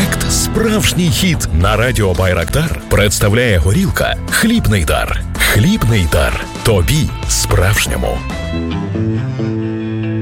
Проект «Справжній хіт» на радіо Байрактар представляє горілка «Хлібний дар». Хлібний дар. Тобі справжньому.